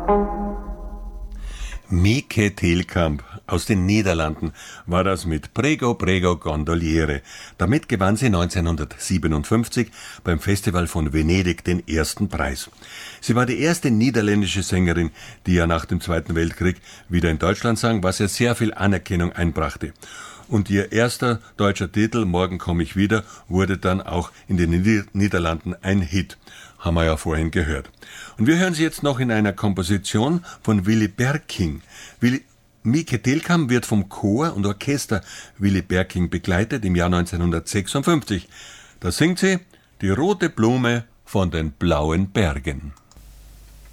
Mieke Telkamp aus den Niederlanden war das mit Prego Prego Gondoliere. Damit gewann sie 1957 beim Festival von Venedig den ersten Preis. Sie war die erste niederländische Sängerin, die ja nach dem Zweiten Weltkrieg wieder in Deutschland sang, was ihr sehr viel Anerkennung einbrachte. Und ihr erster deutscher Titel, Morgen komme ich wieder, wurde dann auch in den Niederlanden ein Hit. Haben wir ja vorhin gehört. Und wir hören sie jetzt noch in einer Komposition von Willy Berking. Mieke Telkamp wird vom Chor und Orchester Willy Berking begleitet im Jahr 1956. Da singt sie Die rote Blume von den blauen Bergen.